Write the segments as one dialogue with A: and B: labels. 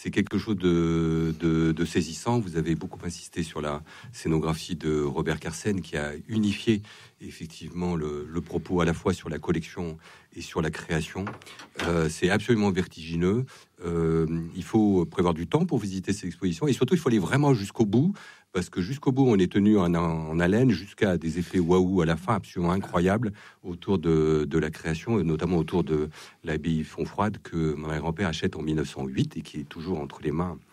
A: C'est quelque chose de saisissant. Vous avez beaucoup insisté sur la scénographie de Robert Carsen, qui a unifié effectivement le propos à la fois sur la collection et sur la création. C'est absolument vertigineux. Il faut prévoir du temps pour visiter ces expositions, et surtout il faut aller vraiment jusqu'au bout, parce que jusqu'au bout on est tenu en haleine, jusqu'à des effets waouh à la fin absolument incroyables autour de la création, et notamment autour de l'abbaye Fontfroide que mon grand-père achète en 1908 et qui est toujours entre les mains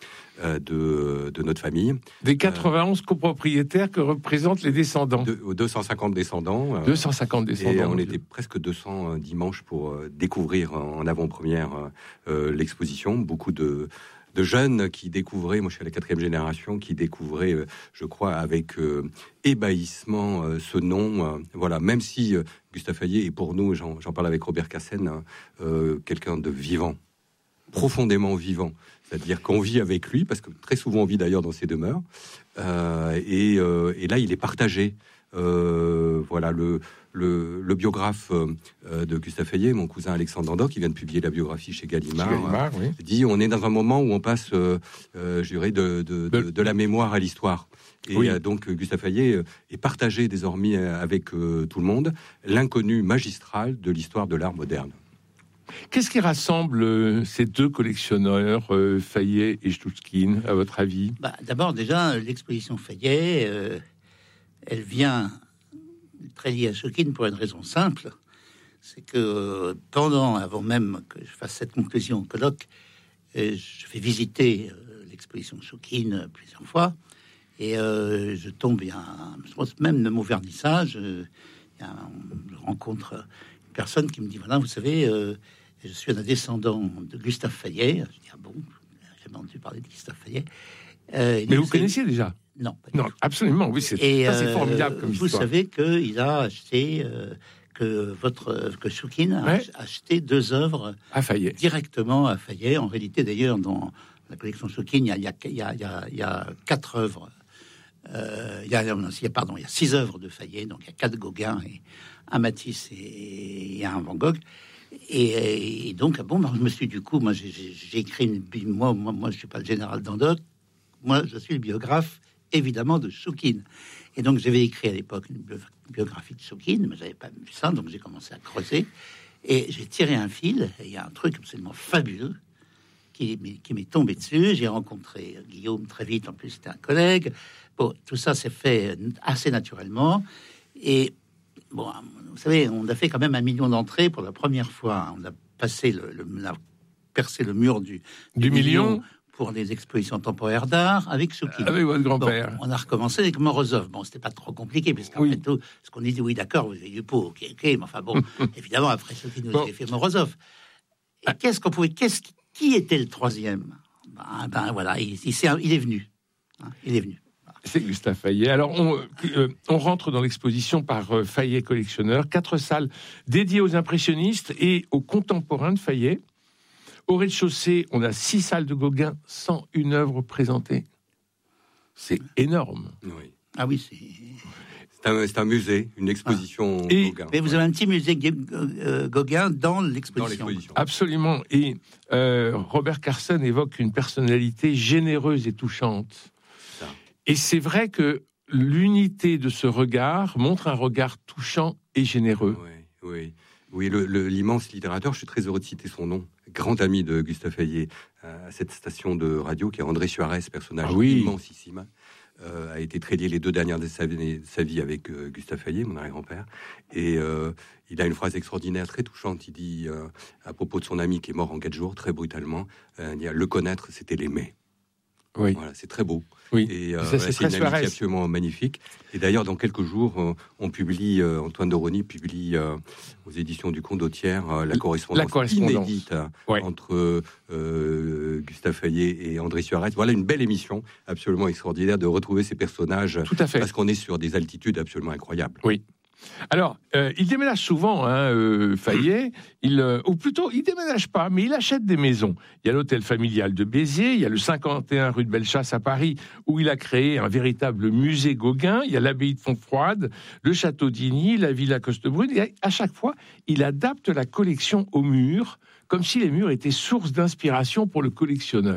A: de notre famille.
B: Des 91 copropriétaires que représentent les descendants.
A: 250 descendants.
B: 250 descendants.
A: Et on était presque 200 dimanche pour découvrir en avant-première l'exposition. Beaucoup de jeunes qui découvraient, moi je suis à la 4e génération, qui découvraient, je crois, avec ébahissement ce nom. Voilà, même si Gustave Fayet est pour nous, j'en parle avec Robert Cassen, quelqu'un de vivant, profondément vivant. C'est-à-dire qu'on vit avec lui, parce que très souvent on vit d'ailleurs dans ses demeures. Et là, il est partagé. Voilà, le biographe de Gustave Fayet, mon cousin Alexandre Dandot, qui vient de publier la biographie chez Gallimard, oui, dit on est dans un moment où on passe, je dirais, de la mémoire à l'histoire. Et oui, donc Gustave Fayet est partagé désormais avec tout le monde, l'inconnu magistral de l'histoire de l'art moderne.
B: Qu'est-ce qui rassemble ces deux collectionneurs, Fayet et Stouchkine, à votre avis ?
C: D'abord, déjà, l'exposition Fayet, elle vient très liée à Stouchkine pour une raison simple, c'est que avant même que je fasse cette conclusion au colloque, je fais visiter l'exposition Stouchkine plusieurs fois, et je tombe, même de mon vernissage, je rencontre une personne qui me dit, voilà, vous savez, je suis un descendant de Gustave Fayet. Je dis, ah bon, j'ai jamais entendu parler de Gustave Fayet.
B: Mais vous connaissiez déjà ?
C: Non,
B: absolument, oui, c'est formidable comme
C: vous
B: histoire.
C: savez qu'il a acheté, que Stouchkine a acheté 2 œuvres
B: à Fayet,
C: directement à Fayet. En réalité, d'ailleurs, dans la collection Stouchkine, il y a 4 œuvres. Il y a 6 œuvres de Fayet, donc il y a 4 Gauguin, et un Matisse et un Van Gogh. Et donc, je me suis moi, j'ai écrit moi, je suis pas le général Dandot, moi, je suis le biographe, évidemment, de Stouchkine. Et donc, j'avais écrit à l'époque une biographie de Stouchkine, mais j'avais pas vu ça, donc j'ai commencé à creuser, et j'ai tiré un fil, et il y a un truc absolument fabuleux qui m'est tombé dessus. J'ai rencontré Guillaume très vite, en plus, c'était un collègue. Bon, tout ça s'est fait assez naturellement, et bon, vous savez, on a fait quand même 1 million d'entrées pour la première fois. On a passé on a percé le mur du million pour des expositions temporaires d'art avec Stouchkine.
B: Avec votre grand-père.
C: On a recommencé avec Morozov. Bon, c'était pas trop compliqué, parce qu'en fait, tout ce qu'on dit, oui, d'accord, vous avez du pot, ok, mais enfin bon, évidemment, après Stouchkine nous a fait Morozov. Et qui était le troisième ? Voilà, il est venu. Il est venu.
B: C'est Gustave Fayet. Alors, on rentre dans l'exposition par Fayet collectionneur. 4 salles dédiées aux impressionnistes et aux contemporains de Fayet. Au rez-de-chaussée, on a 6 salles de Gauguin, 101 œuvres présentées. C'est énorme.
A: Oui.
C: Ah oui,
A: c'est un musée, une exposition Gauguin.
C: Mais vous avez un petit musée Gauguin dans l'exposition.
B: Absolument. Et Robert Carsen évoque une personnalité généreuse et touchante. Et c'est vrai que l'unité de ce regard montre un regard touchant et généreux.
A: Oui, l'immense littérateur, je suis très heureux de citer son nom, grand ami de Gustave Fayet, à cette station de radio, qui est André Suarez, personnage immensissime, a été très lié les 2 dernières années de sa vie avec Gustave Fayet, mon arrière-grand-père. Et il a une phrase extraordinaire, très touchante. Il dit, à propos de son ami qui est mort en 4 jours, très brutalement, le connaître, c'était l'aimer.
B: Oui.
A: Voilà, c'est très beau.
B: Oui.
A: Et
B: c'est
A: une amitié absolument magnifique. Et d'ailleurs, dans quelques jours, on publie, Antoine Doroni publie aux éditions du Condottière la correspondance inédite entre Gustave Fayet et André Suarez. Voilà une belle émission absolument extraordinaire de retrouver ces personnages.
B: Tout à fait.
A: Parce qu'on est sur des altitudes absolument incroyables.
B: Oui. Alors, il déménage souvent, Fayet, ou plutôt, il déménage pas, mais il achète des maisons. Il y a l'hôtel familial de Béziers, il y a le 51 rue de Bellechasse à Paris, où il a créé un véritable musée Gauguin, il y a l'abbaye de Fontfroide, le château d'Igny, la villa Costebrune, et à chaque fois, il adapte la collection aux murs, comme si les murs étaient source d'inspiration pour le collectionneur.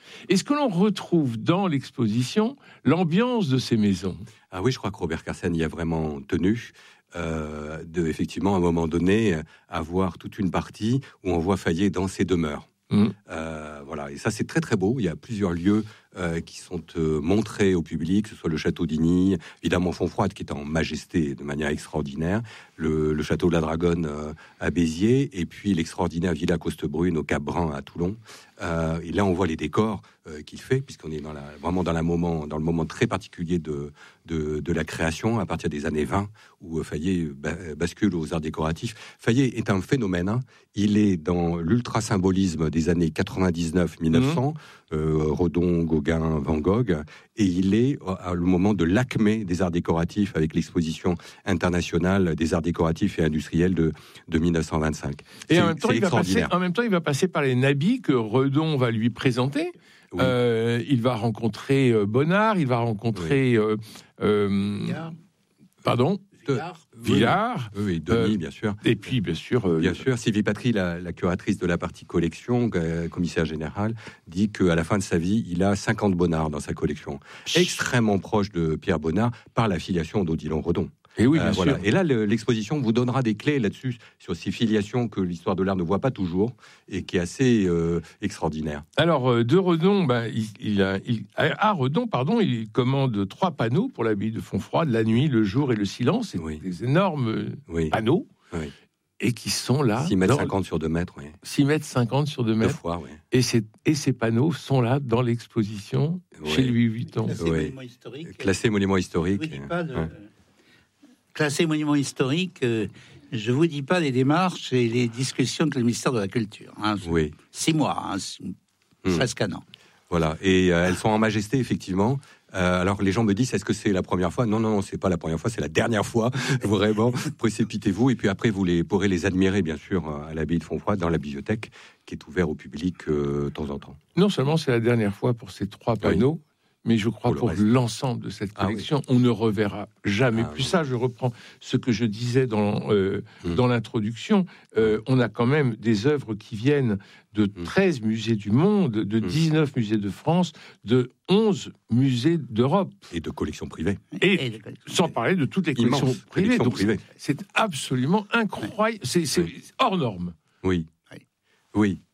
B: Est-ce que l'on retrouve dans l'exposition l'ambiance de ces maisons ?
A: Ah oui, je crois que Robert Carsen y a vraiment tenu. Effectivement, à un moment donné, avoir toute une partie où on voit Fayet dans ses demeures. Voilà, et ça c'est très très beau. Il y a plusieurs lieux qui sont montrés au public, que ce soit le château d'Igny, évidemment Fontfroide qui est en majesté de manière extraordinaire, le château de la Dragonne à Béziers, et puis l'extraordinaire Villa Costebrune au Cap Brun à Toulon. Et là on voit les décors qu'il fait, puisqu'on est vraiment dans le moment très particulier de la création, à partir des années 20, où Fayet bascule aux arts décoratifs. Fayet est un phénomène, hein. Il est dans l'ultra-symbolisme des années 99-1900, Redon, Gauguin, Van Gogh, et il est à le moment de l'acmé des arts décoratifs avec l'exposition internationale des arts décoratifs et industriels de 1925.
B: Et en même temps, il va passer par les nabis que Redon va lui présenter. Oui. Il va rencontrer Bonnard, il va rencontrer Villard,
A: oui, Denis, bien sûr.
B: Et puis, bien sûr,
A: Sylvie Patry, la curatrice de la partie collection, commissaire générale, dit qu'à la fin de sa vie, il a 50 Bonnard dans sa collection. Extrêmement proche de Pierre Bonnard par la filiation d'Odilon Redon.
B: Et oui, bien sûr.
A: Et là, l'exposition vous donnera des clés là-dessus, sur ces filiations que l'histoire de l'art ne voit pas toujours, et qui est assez extraordinaire.
B: Alors, de Redon, à Redon, il commande 3 panneaux pour l'abbaye de Fontfroide, la nuit, le jour et le silence. C'est des énormes panneaux, et qui sont là.
A: 6,50 mètres sur 2 mètres, oui.
B: 6,50 mètres sur 2 mètres.
A: 2 fois, oui.
B: Et ces panneaux sont là dans l'exposition, chez Louis Vuitton.
A: Classé monument historique.
C: Classé monument historique, je vous dis pas les démarches et les discussions avec le ministère de la Culture. 6 mois, presque un an.
A: Voilà, et elles sont en majesté, effectivement. Alors les gens me disent, est-ce que c'est la première fois ? Non, c'est pas la première fois, c'est la dernière fois. Vraiment, précipitez-vous, et puis après vous pourrez les admirer, bien sûr, à l'abbaye de Fontfroide, dans la bibliothèque, qui est ouverte au public de temps en temps.
B: Non seulement c'est la dernière fois pour ces 3 panneaux, mais je crois pour l'ensemble de cette collection, on ne reverra jamais plus ça. Je reprends ce que je disais dans l'introduction. On a quand même des œuvres qui viennent de 13 musées du monde, de 19 musées de France, de 11 musées d'Europe.
A: Et de collections privées.
B: Et sans parler de toutes les collections privées. Donc c'est absolument incroyable. C'est hors norme.
A: Oui.